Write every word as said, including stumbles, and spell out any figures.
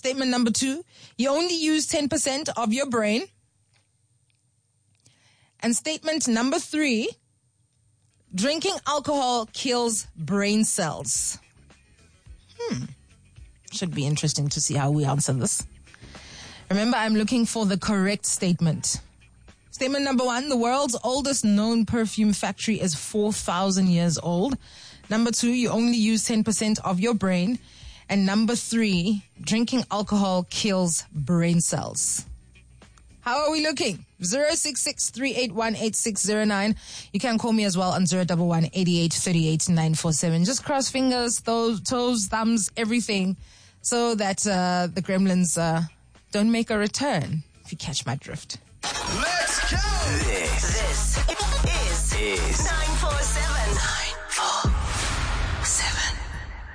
Statement number two, you only use ten percent of your brain. And statement number three, drinking alcohol kills brain cells. Hmm. Should be interesting to see how we answer this. Remember, I'm looking for the correct statement. Statement number one, the world's oldest known perfume factory is four thousand years old. Number two, you only use ten percent of your brain. And number three, drinking alcohol kills brain cells. How are we looking? zero six six, three eight one, eight six zero nine. You can call me as well on zero one one, eight eight three eight, nine four seven. Just cross fingers, toes, toes thumbs, everything, so that uh, the gremlins uh, don't make a return, if you catch my drift. Let's go! This, this is, is nine four seven.